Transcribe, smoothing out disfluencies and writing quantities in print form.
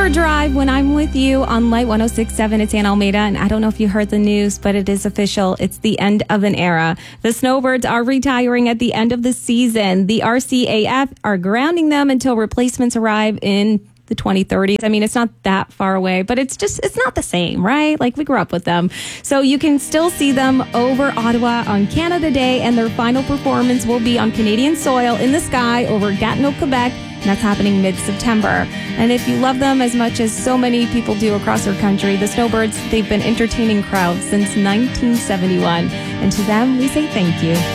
Snowbird Drive when I'm with you on Light 106.7. It's Ann Almeida, and I don't know if you heard the news, but it is official. It's the end of an era. The Snowbirds are retiring at the end of the season. The RCAF are grounding them until replacements arrive in the 2030s. I mean, it's not that far away, but it's not the same, right? Like, we grew up with them. So you can still see them over Ottawa on Canada Day, and their final performance will be on Canadian soil in the sky over Gatineau, Quebec. And that's happening mid-September. And if you love them as much as so many people do across our country, the Snowbirds, they've been entertaining crowds since 1971. And to them, we say thank you.